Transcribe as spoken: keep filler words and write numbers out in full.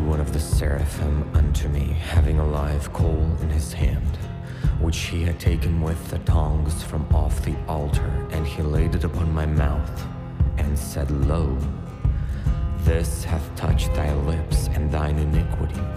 one of the seraphim unto me, having a live coal in his hand, which he had taken with the tongs from off the altar, and he laid it upon my mouth, and said, Lo, this hath touched thy lips, and thine iniquity